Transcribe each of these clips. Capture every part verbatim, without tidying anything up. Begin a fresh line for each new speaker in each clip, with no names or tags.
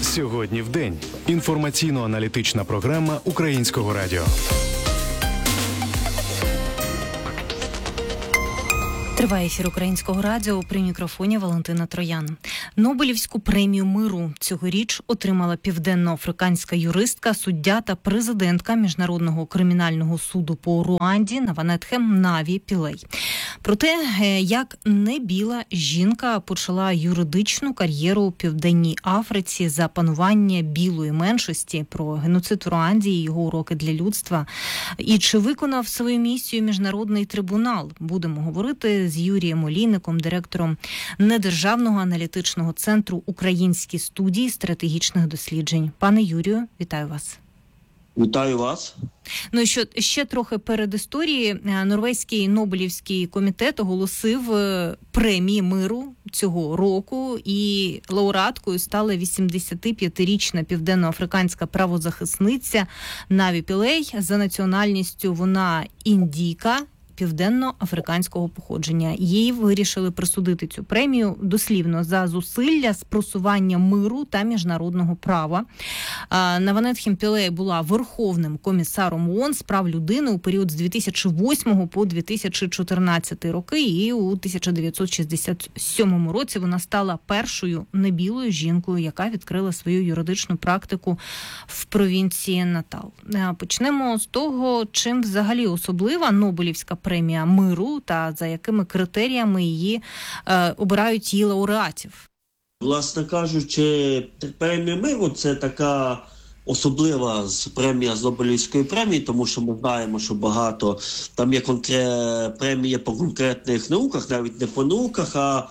Сьогодні в день. Інформаційно-аналітична програма Українського радіо.
Триває ефір Українського радіо, при мікрофоні Валентина Троян. Нобелівську премію миру цьогоріч отримала південноафриканська юристка, суддя та президентка Міжнародного кримінального суду по Руанді Наванетхем Наві Пілей. Про те, як небіла жінка почала юридичну кар'єру у Південній Африці за панування білої меншості, про геноцид у Руанді і його уроки для людства, і чи виконав свою місію Міжнародний трибунал, будемо говорити з Юрієм Олійником, директором Недержавного аналітичного центру «Українські студії стратегічних досліджень». Пане Юрію, вітаю вас.
Вітаю вас.
Ну і що, ще трохи перед історії. Норвезький Нобелівський комітет оголосив премії миру цього року, і лауреаткою стала вісімдесятип'ятирічна південноафриканська правозахисниця Наві Пілей. За національністю вона індійка південно-африканського походження. Їй вирішили присудити цю премію дослівно за зусилля з просування миру та міжнародного права. Наванетхем Пілей була Верховним комісаром ООН з прав людини у період з дві тисячі восьмого по дві тисячі чотирнадцятий роки, і у тисяча дев'ятсот шістдесят сьомому році вона стала першою небілою жінкою, яка відкрила свою юридичну практику в провінції Натал. Почнемо з того, чим взагалі особлива Нобелівська премія миру та за якими критеріями її е, обирають її лауреатів.
Власне кажучи, премія миру – це така особлива премія з Нобелівської премії, тому що ми знаємо, що багато там є конкрет, премії по конкретних науках, навіть не по науках, а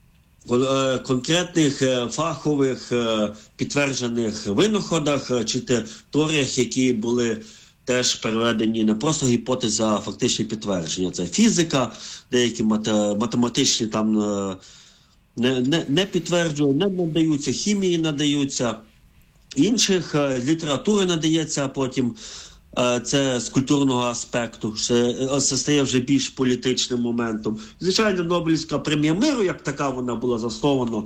конкретних фахових підтверджених винаходах чи теоріях, які були теж переведені не просто гіпотези, а фактичні підтвердження. Це фізика, деякі математичні там не, не, не підтверджують, не надаються, хімії надаються, інших літератури надається, а потім це з культурного аспекту, це стає вже більш політичним моментом. Звичайно, Нобелівська премія миру, як така, вона була заснована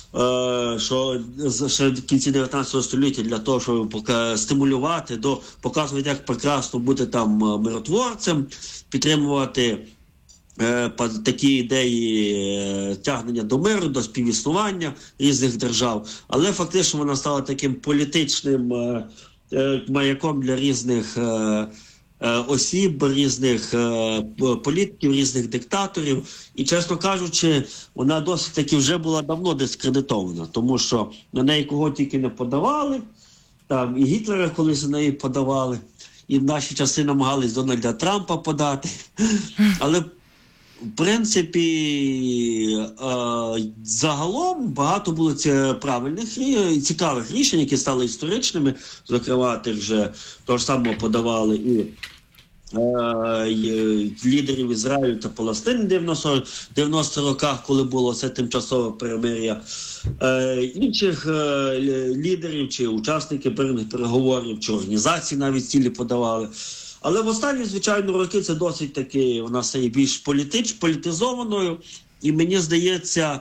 що ще в кінці дев'ятнадцятого століття для того, щоб стимулювати, до показувати, як прекрасно бути там миротворцем, підтримувати е, такі ідеї е, тягнення до миру, до співіснування різних держав. Але фактично вона стала таким політичним е, е, маяком для різних е, осіб, різних е, політиків, різних диктаторів. І, чесно кажучи, вона досить таки вже була давно дискредитована, тому що на неї кого тільки не подавали, там і Гітлера колись на неї подавали, і в наші часи намагались Дональда Трампа подати. Але, в принципі, е, загалом багато було правильних і цікавих рішень, які стали історичними, зокрема, тих вже того ж самого подавали і лідерів Ізраїлю та Палестини в дев'яностих роках, коли було це тимчасове перемир'я, інших лідерів чи учасників переговорів, чи організацій навіть цілі подавали. Але в останні, звичайно, роки це досить таки, вона стає більш політич, політизованою, і мені здається,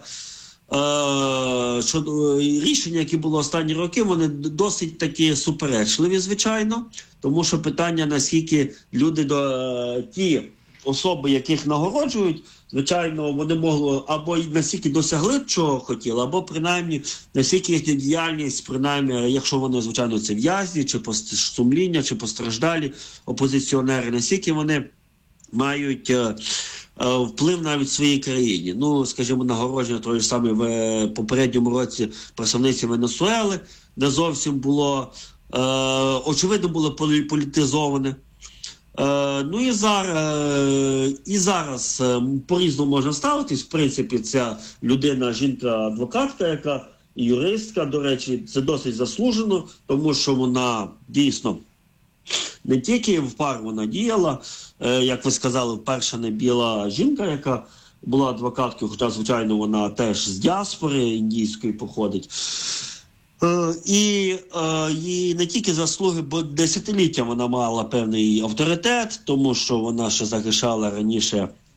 що рішення, які були останні роки, вони досить такі суперечливі, звичайно, тому що питання, наскільки люди, до ті особи, яких нагороджують, звичайно, вони могли або наскільки досягли, чого хотіли, або принаймні наскільки їхня діяльність, принаймні, якщо вони, звичайно, це в'язні, чи сумління, чи постраждалі опозиціонери, наскільки вони мають вплив навіть в своїй країні. Ну, скажімо, нагородження того ж саме в попередньому році представниці Венесуели, де зовсім було, е, очевидно, було політизоване. Е, ну і зараз, і зараз по-різному можна ставитись. В принципі, ця людина, жінка-адвокатка, яка юристка, до речі, це досить заслужено, тому що вона дійсно не тільки в пар вона діяла, е, як ви сказали, перша небіла жінка, яка була адвокаткою, хоча, звичайно, вона теж з діаспори індійської походить. Е, і е, її не тільки заслуги, бо десятиліття вона мала певний авторитет, тому що вона ще захищала раніше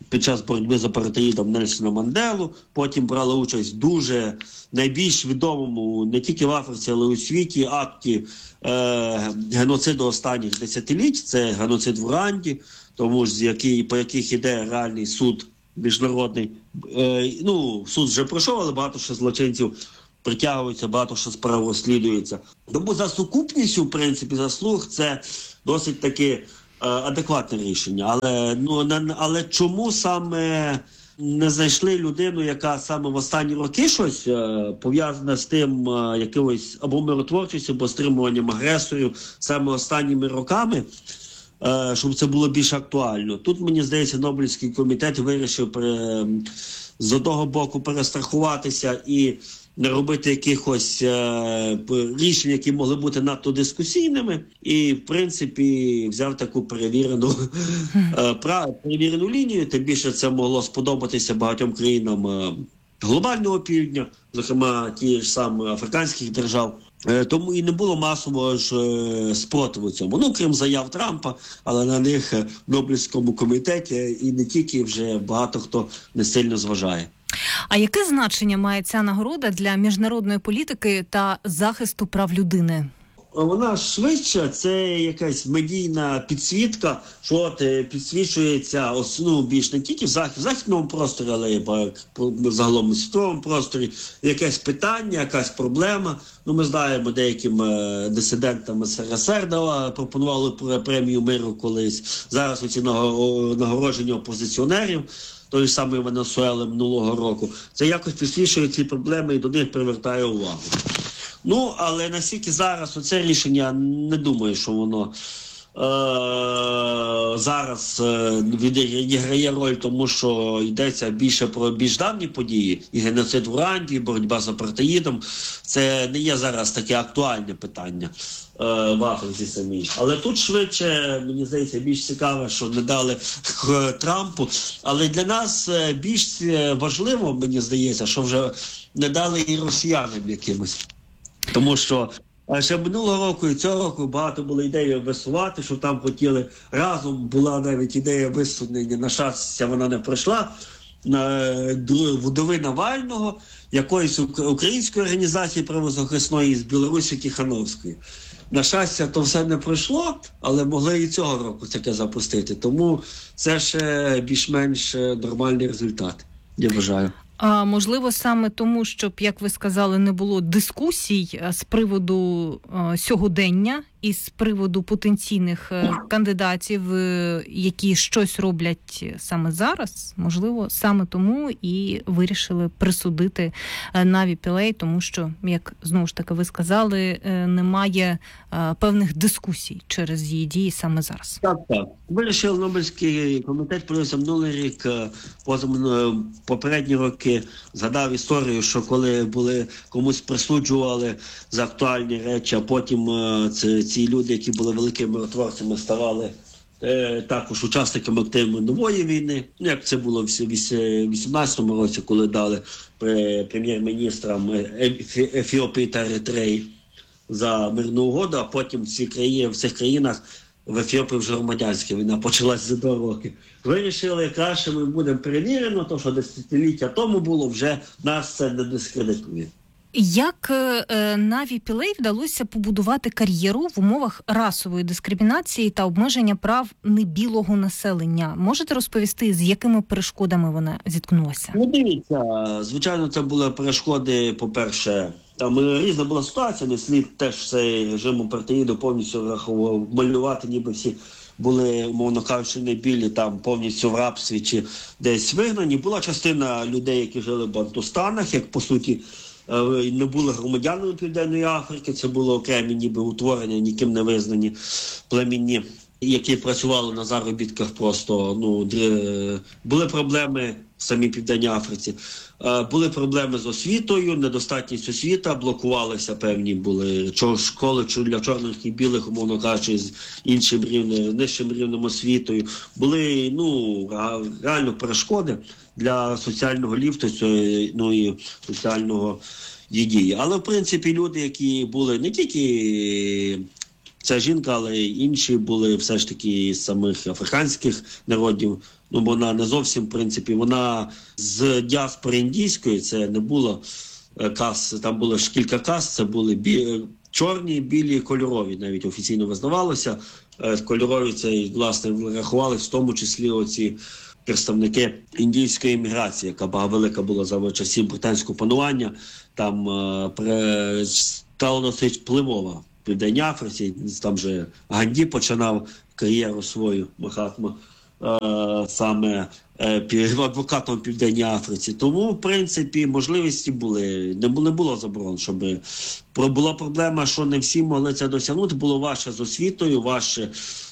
під час боротьби з апартеїдом Нельсона Манделу, потім брали участь в дуже найбільш відомому не тільки в Африці, але й у світі акті е, геноциду останніх десятиліть, це геноцид в Руанді, тому ж, який, по яких іде реальний суд міжнародний. Е, ну, суд вже пройшов, але багато ще злочинців притягуються, багато що справ розслідується. Тому за сукупністю, в принципі, заслуг це досить таки е, адекватне рішення. Але, ну, не, але чому саме не знайшли людину, яка саме в останні роки щось е, пов'язане з тим е, якимось або миротворчістю, або стримуванням агресорів саме останніми роками, е, щоб це було більш актуально. Тут, мені здається, Нобелівський комітет вирішив е, з одного боку перестрахуватися і не робити якихось е, рішень, які могли бути надто дискусійними, і, в принципі, взяв таку перевірену, е, прав, перевірену лінію, тим більше це могло сподобатися багатьом країнам е, глобального півдня, зокрема ті ж самі африканських держав. Е, тому і не було масового ж е, спротиву цьому. Ну, крім заяв Трампа, але на них в Нобелівському комітеті і не тільки вже багато хто не сильно зважає.
А яке значення має ця нагорода для міжнародної політики та захисту прав людини?
Вона швидше, це якась медійна підсвітка, що от підсвічується ну, більш не тільки в захід, в західному просторі, але й загалом у світовому просторі. Якесь питання, якась проблема. Ну, ми знаємо, деяким е, дисидентам ес ер ес ер дала, пропонували премію миру колись. Зараз оці нагородження опозиціонерів, той самий Венесуели минулого року. Це якось підсвічує ці проблеми і до них привертає увагу. Ну, але наскільки зараз оце рішення, не думаю, що воно е- зараз е- відіграє роль, тому що йдеться більше про більш давні події. І геноцид в Руанді, і боротьба з апартеїдом. Це не є зараз таке актуальне питання е- в Африці самій. Але тут швидше, мені здається, більш цікаво, що не дали Трампу. Але для нас більш важливо, мені здається, що вже не дали і росіянам якимось. Тому що ще минулого року і цього року багато було ідеї висувати, що там хотіли разом, була навіть ідея висунення, на щастя вона не пройшла, вдови Навального, якоїсь української організації правозахисної з Білорусі Тихановської. На щастя, то все не пройшло, але могли і цього року таке запустити. Тому це ще більш-менш нормальний результат, я вважаю.
А можливо, саме тому, щоб, як ви сказали, не було дискусій з приводу а, сьогодення і з приводу потенційних а, кандидатів, а, які щось роблять саме зараз, можливо, саме тому і вирішили присудити а, Наві Пілей, тому що, як знову ж таки ви сказали, а, немає а, певних дискусій через її дії саме зараз.
Так, так. Вирішив Нобелівський комітет, провівся минулий рік, поза попередні роки, згадав історію, що коли були комусь присуджували за актуальні речі, а потім це, ці люди, які були великими миротворцями, ставали е, також учасниками активної нової війни. Як це було в вісімнадцятому році, коли дали прем'єр-міністрам Ефіопії та Еритреї за мирну угоду, а потім ці країни, в цих країнах в Ефіопії вже громадянська війна почалась за два роки. Вирішили, краще ми будемо перевірено, то що десятиліття тому було, вже нас це не дискредитує.
Як е, Наві Пілей вдалося побудувати кар'єру в умовах расової дискримінації та обмеження прав небілого населення? Можете розповісти, з якими перешкодами вона зіткнулася?
Ну, дивіться, звичайно, це були перешкоди, по-перше, там різна була ситуація, не слід теж цей режим апартеїду повністю рахував, малювати, ніби всі були, умовно кажучи, не білі, там повністю в рабстві чи десь вигнані. Була частина людей, які жили в Бантустанах, як, по суті, не були громадянами Південної Африки, це було окремі ніби утворення, ніким не визнані племінні, які працювали на заробітках просто, ну, були проблеми в самій Південній Африці. Були проблеми з освітою, недостатність освіти, блокувалися певні були школи для чорних і білих, умовно кажучи, з іншим рівнем, нижчим рівнем освітою. Були, ну, реально перешкоди для соціального ліфту, ну, і соціального дії. Але, в принципі, люди, які були не тільки ця жінка, але й інші були все ж таки з самих африканських народів. Ну, бо вона не зовсім, в принципі, вона з діаспори індійської, це не було кас, там було ж кілька кас, це були бі... чорні, білі, кольорові, навіть офіційно визнавалося. Кольорові це, власне, рахувалися в тому числі оці представники індійської еміграції, яка велика була за часів британського панування. Там е, стало досить впливова в Південній Африці, там же Ганді починав кар'єру свою, Махатма, е, саме е, адвокатом в Південній Африці. Тому, в принципі, можливості були, не було, не було заборон, щоб... Була проблема, що не всі могли це досягнути, було важче з освітою, важче,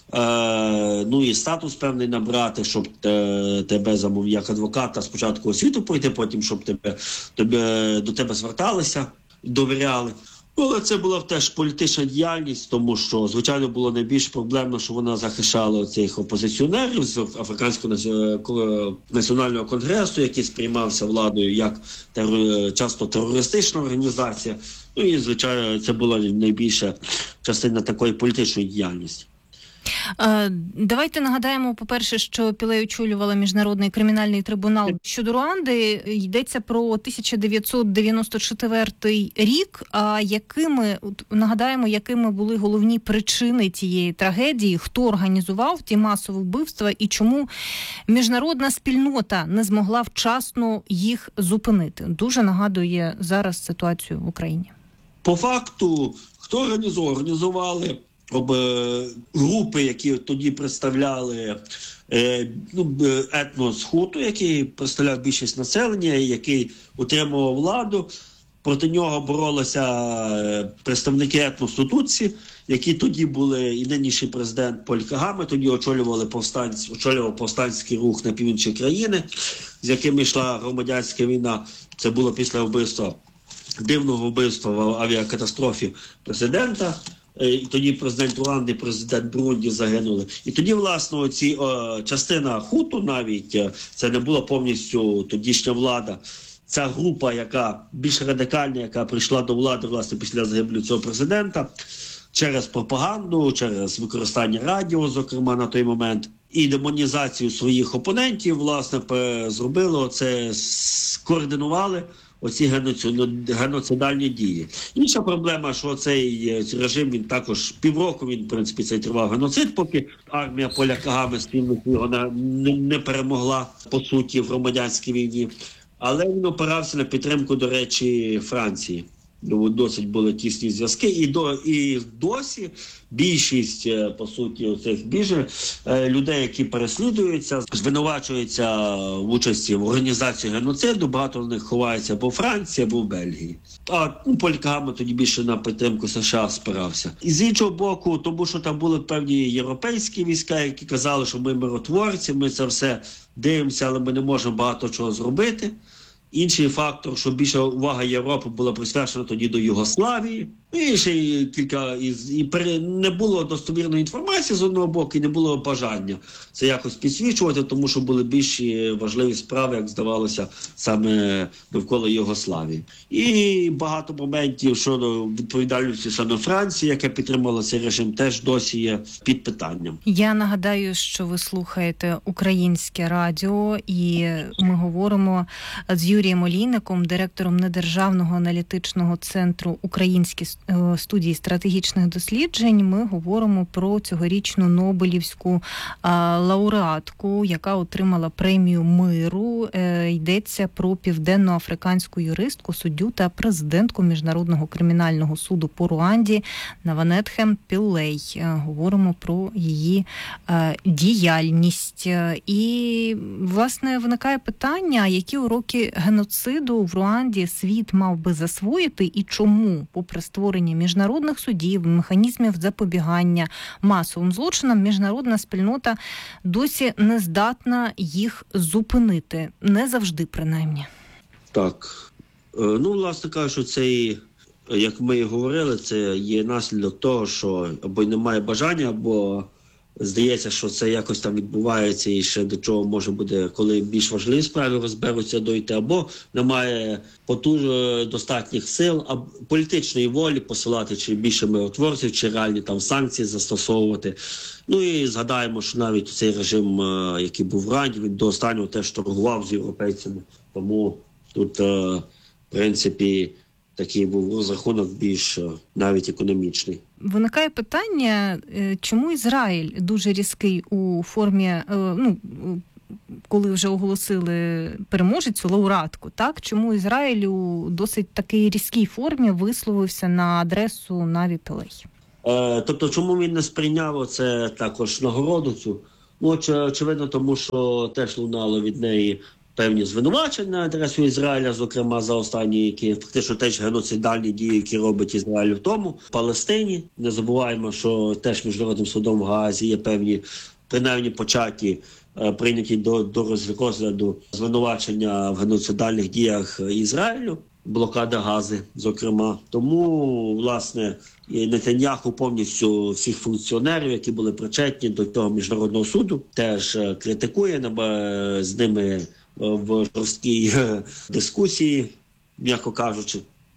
е, ну і статус певний набрати, щоб те, тебе замов як адвоката спочатку освіту пройти, потім, щоб тебе, тебе, до тебе зверталися, довіряли. Але це була теж політична діяльність, тому що, звичайно, було найбільш проблемно, що вона захищала цих опозиціонерів з Африканського національного конгресу, який сприймався владою як терор... часто терористична організація. Ну і, звичайно, це була найбільша частина такої політичної діяльності.
Давайте нагадаємо, по-перше, що Пілей очолювала Міжнародний кримінальний трибунал. Щодо Руанди йдеться про тисяча дев'ятсот дев'яносто четвертий рік. А якими, нагадаємо, якими були головні причини тієї трагедії, хто організував ті масові вбивства і чому міжнародна спільнота не змогла вчасно їх зупинити? Дуже нагадує зараз ситуацію в Україні.
По факту, хто організував? Організували об групи, які тоді представляли е, ну, етнос хуту, який представляв більшість населення, який утримував владу. Проти нього боролися представники етносу Тутсі, які тоді були, і нинішній президент Поль Кагаме, тоді очолювали повстанці, очолював повстанський рух на північні країни, з якими йшла громадянська війна. Це було після вбивства, дивного вбивства в авіакатастрофі президента. І тоді президент Руанди, президент Бурунді загинули. І тоді, власне, ці, о, частина хуту навіть, це не була повністю тодішня влада. Ця група, яка більш радикальна, яка прийшла до влади, власне, після загибелі цього президента, через пропаганду, через використання радіо, зокрема, на той момент, і демонізацію своїх опонентів, власне, зробили це, скоординували оці геноцидальні дії. Інша проблема, що цей режим, він також півроку, він, в принципі, цей тривав геноцид, поки армія Поля Кагаме спільно його не, не перемогла, по суті, в громадянській війні. Але він опирався на підтримку, до речі, Франції. Досить були тісні зв'язки. І, до, і досі більшість, по суті, цих біженців, людей, які переслідуються, звинувачуються в участі в організації геноциду, багато з них ховаються або в Франції, або в Бельгії. А ну, Поль Кагаме тоді більше на підтримку США спирався. І з іншого боку, тому що там були певні європейські війська, які казали, що ми миротворці, ми це все дивимося, але ми не можемо багато чого зробити. Інший фактор, що більша увага Європи була присвячена тоді до Югославії. І ще й кілька із і пере, не було достовірної інформації з одного боку, і не було бажання це якось підсвічувати, тому що були більші важливі справи, як здавалося, саме довкола Югославії. І багато моментів щодо відповідальності саме Франції, яка підтримувала цей режим, теж досі є під питанням.
Я нагадаю, що ви слухаєте Українське радіо, і ми говоримо з Юрієм Олійником, директором недержавного аналітичного центру «Українські студії стратегічних досліджень». Ми говоримо про цьогорічну Нобелівську а, лауреатку, яка отримала премію миру. Е, йдеться про південноафриканську юристку, суддю та президентку Міжнародного кримінального суду по Руанді Наванетхе Пілей. Е, говоримо про її е, діяльність. І, власне, виникає питання, які уроки геноциду в Руанді світ мав би засвоїти і чому, попри створення міжнародних судів, механізмів запобігання масовим злочинам, міжнародна спільнота досі не здатна їх зупинити. Не завжди, принаймні.
Так. Ну, власне кажучи, це, як ми і говорили, це є наслідок того, що або немає бажання, або Здається, що це якось там відбувається і ще до чого може буде, коли більш важливі справи розберуться, дойти, або немає потуж достатніх сил, а політичної волі посилати чи більше миротворців, чи реальні там санкції застосовувати. Ну і згадаємо, що навіть цей режим, який був в Раді, він до останнього теж торгував з європейцями. Тому тут, в принципі, такий був розрахунок більш навіть економічний.
Виникає питання, чому Ізраїль дуже різкий у формі, ну, коли вже оголосили переможецю, лауреатку, так? Чому Ізраїль у досить такій різкій формі висловився на адресу Наві Пілей?
Е, тобто, чому він не сприйняв це також нагороду цю? Ну, очевидно, тому що теж лунало від неї певні звинувачення на адресу Ізраїля, зокрема за останні, які фактично теж геноцидальні дії, які робить Ізраїль в тому, в Палестині. Не забуваємо, що теж Міжнародним судом в Гаазі є певні, принаймні початі, прийняті до, до розгляду звинувачення в геноцидальних діях Ізраїлю, блокада Гази, зокрема. Тому, власне, Нетаньяху повністю всіх функціонерів, які були причетні до цього Міжнародного суду, теж критикує, з ними в жорсткій дискусії, м'яко кажучи.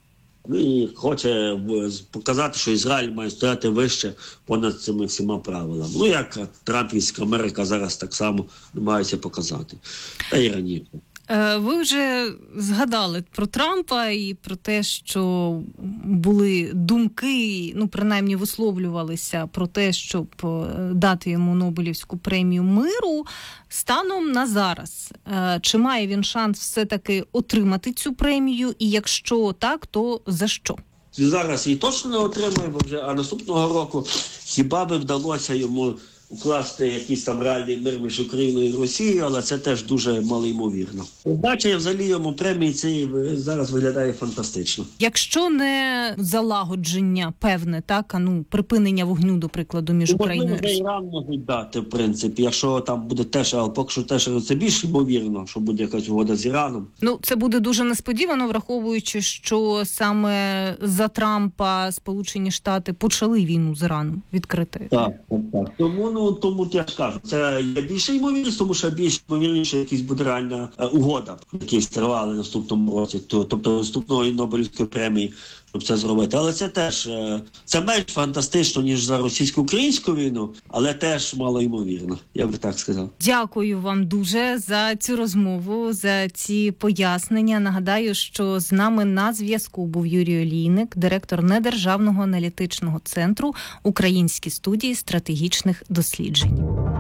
І хоче показати, що Ізраїль має стояти вище понад цими всіма правилами. Ну, як Трампівська Америка зараз так само намагається показати. Та й раніше.
Ви вже згадали про Трампа і про те, що були думки, ну, принаймні висловлювалися про те, щоб дати йому Нобелівську премію миру. Станом на зараз, чи має він шанс все-таки отримати цю премію? І якщо так, то за що?
Зараз її точно не отримає, бо вже, а наступного року хіба би вдалося йому укласти якийсь там реальний мир між Україною і Росією, але це теж дуже малоймовірно. Бачення взагалі йому премії цієї зараз виглядає фантастично.
Якщо не залагодження певне, так, а ну, припинення вогню, до прикладу, між
ну,
Україною і Росією.
Іран можуть дати, в принципі, якщо там буде теж, але поки що теж це більш ймовірно, що буде якась угода з Іраном.
Ну, це буде дуже несподівано, враховуючи, що саме за Трампа Сполучені Штати почали війну з Іраном відкрити.
Так, так, так. Тому, ну, тому я ж кажу, це є більше ймовірність, тому що більш ймовірніше якась буде реальна е, угода, які тривали наступному році, то, тобто наступної Нобелівської премії, щоб це зробити. Але це теж, е, це менш фантастично, ніж за російсько-українську війну, але теж мало ймовірно, я би так сказав.
Дякую вам дуже за цю розмову, за ці пояснення. Нагадаю, що з нами на зв'язку був Юрій Олійник, директор Недержавного аналітичного центру Українські студії стратегічних досліджень.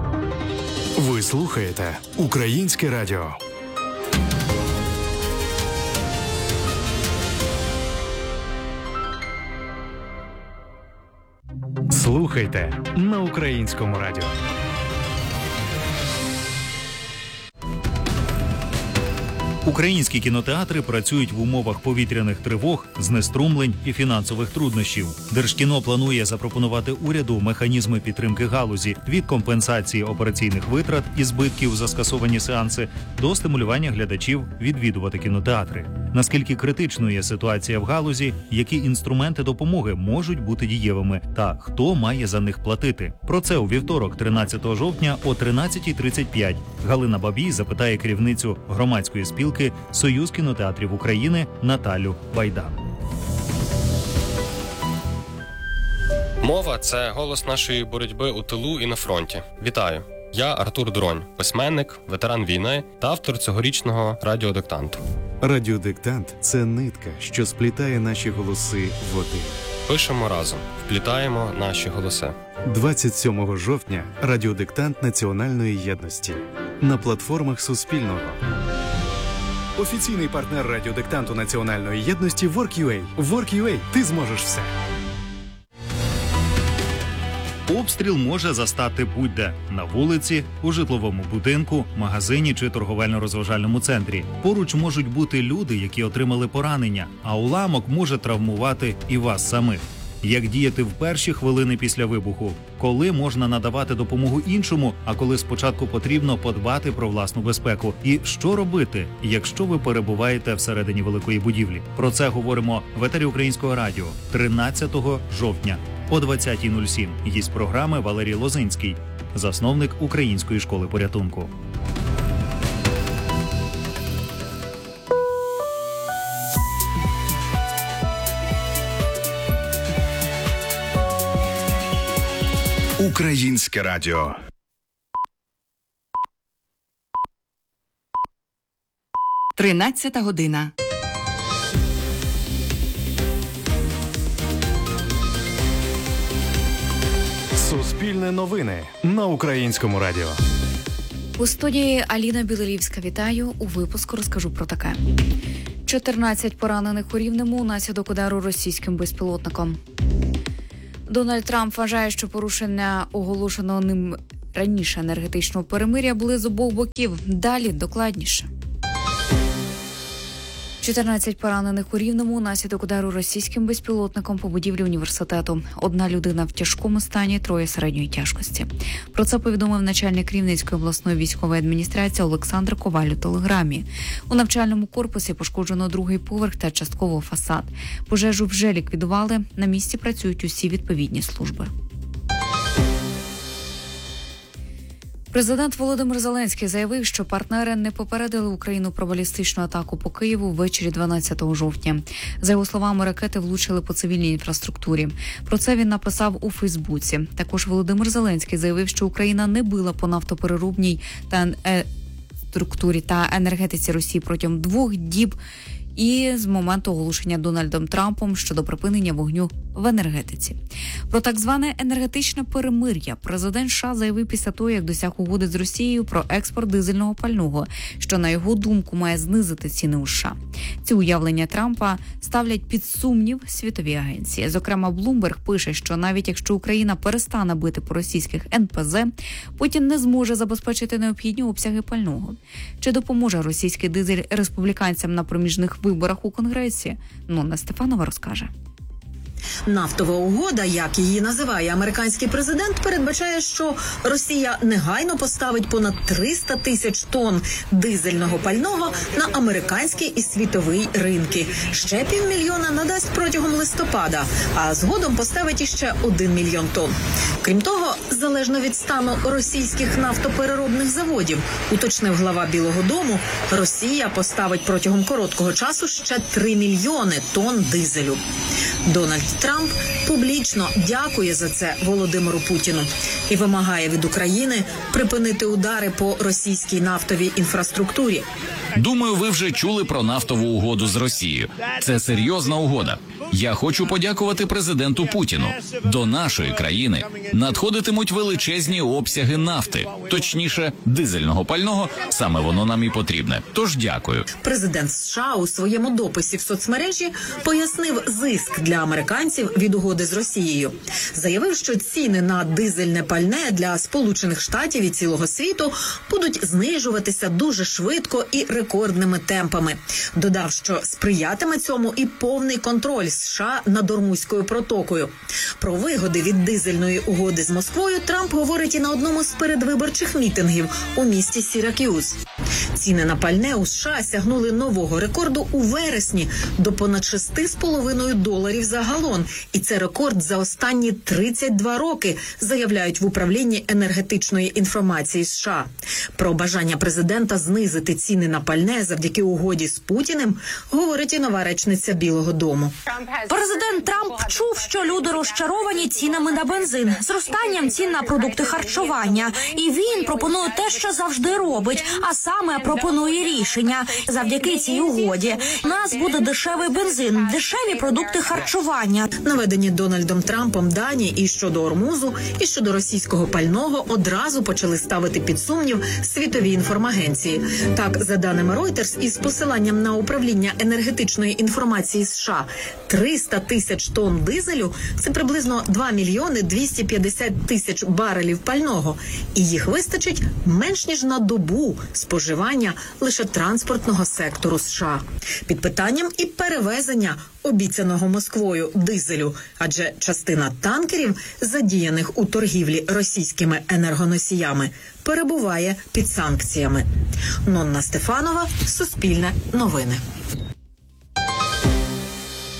Ви слухаєте Українське радіо. Слухайте на Українському радіо.
Українські кінотеатри працюють в умовах повітряних тривог, знеструмлень і фінансових труднощів. Держкіно планує запропонувати уряду механізми підтримки галузі від компенсації операційних витрат і збитків за скасовані сеанси до стимулювання глядачів відвідувати кінотеатри. Наскільки критичною є ситуація в галузі, які інструменти допомоги можуть бути дієвими та хто має за них платити? Про це у вівторок, тринадцятого жовтня о тринадцятій тридцять п'ять Галина Бабій запитає керівницю громадської спілки «Союз кінотеатрів України» Наталю Байдан.
Мова – це голос нашої боротьби у тилу і на фронті. Вітаю! Я Артур Дронь, письменник, ветеран війни та автор цьогорічного радіодиктанту.
Радіодиктант – це нитка, що сплітає наші голоси в один.
Пишемо разом, вплітаємо наші голоси.
двадцять сьомого жовтня радіодиктант Національної єдності на платформах Суспільного. Офіційний партнер радіодиктанту Національної єдності WorkUA. WorkUA – ти зможеш все.
Обстріл може застати будь-де – на вулиці, у житловому будинку, магазині чи торговельно-розважальному центрі. Поруч можуть бути люди, які отримали поранення, а уламок може травмувати і вас самих. Як діяти в перші хвилини після вибуху? Коли можна надавати допомогу іншому, а коли спочатку потрібно подбати про власну безпеку? І що робити, якщо ви перебуваєте всередині великої будівлі? Про це говоримо в етері Українського радіо тринадцятого жовтня о двадцятій нуль сім. Гість програми Валерій Лозинський. засновник Української школи порятунку.
Українське радіо.
Тринадцята година.
Суспільне новини на Українському радіо.
У студії Аліна Білелівська. Вітаю. У випуску розкажу про таке. чотирнадцять поранених у Рівному унаслідок удару російським безпілотником. Дональд Трамп вважає, що порушення оголошеного ним раніше енергетичного перемир'я були з обох боків. Далі докладніше. чотирнадцять поранених у Рівному унаслідок удару російським безпілотником по будівлі університету. Одна людина в тяжкому стані, троє середньої тяжкості. Про це повідомив начальник Рівненської обласної військової адміністрації Олександр Коваль у телеграмі. У навчальному корпусі пошкоджено другий поверх та частково фасад. Пожежу вже ліквідували. На місці працюють усі відповідні служби. Президент Володимир Зеленський заявив, що партнери не попередили Україну про балістичну атаку по Києву ввечері дванадцятого жовтня. За його словами, ракети влучили по цивільній інфраструктурі. Про це він написав у Фейсбуці. Також Володимир Зеленський заявив, що Україна не била по нафтопереробній та е- структурі та енергетиці Росії протягом двох діб і з моменту оголошення Дональдом Трампом щодо припинення вогню в енергетиці. Про так зване енергетичне перемир'я президент США заявив після того, як досяг угоди з Росією про експорт дизельного пального, що, на його думку, має знизити ціни у США. Ці уявлення Трампа ставлять під сумнів світові агенції. Зокрема, Bloomberg пише, що навіть якщо Україна перестане бити по російських ен пе зе, Путін не зможе забезпечити необхідні обсяги пального. Чи допоможе російський дизель республіканцям на проміжних виборах у Конгресі? Нонна Стефанова розкаже.
Нафтова угода, як її називає американський президент, передбачає, що Росія негайно поставить понад триста тисяч тонн дизельного пального на американський і світовий ринки. Ще півмільйона надасть протягом листопада, а згодом поставить іще один мільйон тонн. Крім того, залежно від стану російських нафтопереробних заводів, уточнив глава Білого дому, Росія поставить протягом короткого часу ще три мільйони тонн дизелю. Дональд Трамп публічно дякує за це Володимиру Путіну і вимагає від України припинити удари по російській нафтовій інфраструктурі.
Думаю, ви вже чули про нафтову угоду з Росією. Це серйозна угода. Я хочу подякувати президенту Путіну. До нашої країни надходитимуть величезні обсяги нафти, точніше, дизельного пального, саме воно нам і потрібне. Тож дякую.
Президент США у своєму дописі в соцмережі пояснив зиск для американців від угоди з Росією. Заявив, що ціни на дизельне пальне для Сполучених Штатів і цілого світу будуть знижуватися дуже швидко і рекордними темпами. Додав, що сприятиме цьому і повний контроль США над Ормузькою протокою. Про вигоди від дизельної угоди з Москвою Трамп говорить і на одному з передвиборчих мітингів у місті Сірак'юз. Ціни на пальне у США сягнули нового рекорду у вересні до понад шість з половиною доларів за галон. І це рекорд за останні тридцять два роки, заявляють в управлінні енергетичної інформації США. Про бажання президента знизити ціни на пальне завдяки угоді з Путіним говорить і нова речниця Білого дому.
Президент Трамп чув, що люди розчаровані цінами на бензин, зростанням цін на продукти харчування. І він пропонує те, що завжди робить, а саме пропонує рішення. Завдяки цій угоді у нас буде дешевий бензин, дешеві продукти харчування.
Наведені Дональдом Трампом дані і щодо Ормузу, і щодо російського пального одразу почали ставити під сумнів світові інформагенції. Так, за даними Reuters, із посиланням на управління енергетичної інформації США, триста тисяч тонн дизелю – це приблизно два мільйони двісті п'ятдесят тисяч барелів пального. І їх вистачить менш ніж на добу споживання лише транспортного сектору США. Під питанням і перевезення обіцяного Москвою дизелю, адже частина танкерів, задіяних у торгівлі російськими енергоносіями, перебуває під санкціями. Нонна Стефанова, Суспільне новини.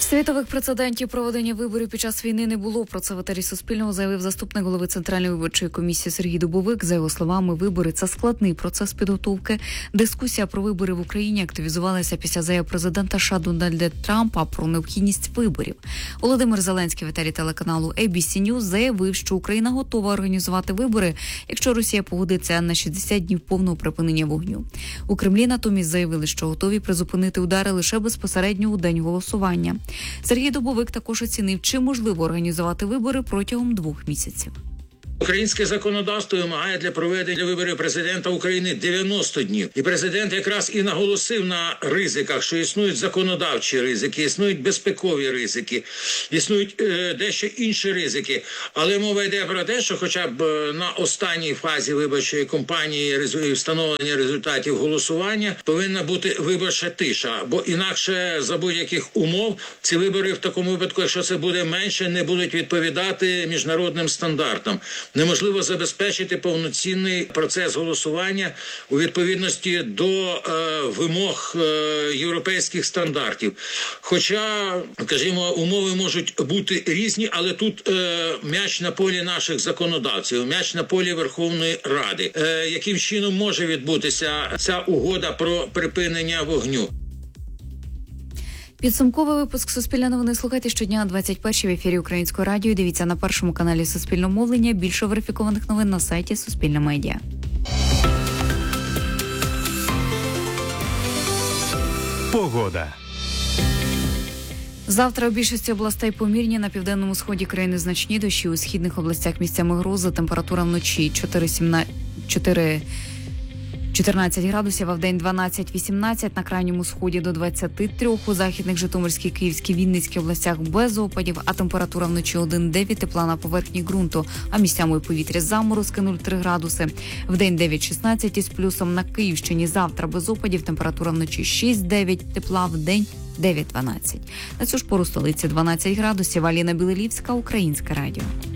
Світових прецедентів проведення виборів під час війни не було. Про це в етері Суспільного заявив заступник голови Центральної виборчої комісії Сергій Дубовик. За його словами, вибори – це складний процес підготовки. Дискусія про вибори в Україні активізувалася після заяв президента США Дональда Трампа про необхідність виборів. Володимир Зеленський в етері телеканалу ей бі сі News заявив, що Україна готова організувати вибори, якщо Росія погодиться на шістдесят днів повного припинення вогню. У Кремлі натомість заявили, що готові призупинити удари лише безпосередньо у день голосування. Сергій Дубовик також оцінив, чи можливо організувати вибори протягом двох місяців.
Українське законодавство вимагає для проведення виборів президента України дев'яносто днів. І президент якраз і наголосив на ризиках, що існують законодавчі ризики, існують безпекові ризики, існують е, дещо інші ризики. Але мова йде про те, що хоча б на останній фазі виборчої кампанії резу... встановлення результатів голосування повинна бути виборча тиша. Бо інакше за будь-яких умов ці вибори в такому випадку, якщо це буде менше, не будуть відповідати міжнародним стандартам. Неможливо забезпечити повноцінний процес голосування у відповідності до е, вимог е, європейських стандартів. Хоча, скажімо, умови можуть бути різні, але тут е, м'яч на полі наших законодавців, м'яч на полі Верховної Ради. Е, яким чином може відбутися ця угода про припинення вогню?
Підсумковий випуск «Суспільне новини» слухайте щодня о двадцять першій в ефірі Українського радіо. Дивіться на першому каналі Суспільного мовлення. Більше верифікованих новин на сайті Суспільне медіа.
Погода.
Завтра у більшості областей помірні, на південному сході країни значні дощі, у східних областях місцями грози, температура вночі чотирнадцять градусів, а вдень дванадцять-вісімнадцять, на крайньому сході до двадцяти трьох, у західних Житомирській, Київській, Вінницькій областях без опадів, а температура вночі один-дев'ять, тепла на поверхні ґрунту, а місцями у повітрі заморозки нуль-три градуси. Вдень дев'ять-шістнадцять із плюсом на Київщині, завтра без опадів, температура вночі шість-дев'ять, тепла вдень дев'ять-дванадцять. На цю ж пору столиці дванадцять градусів, Аліна Білелівська, Українське радіо.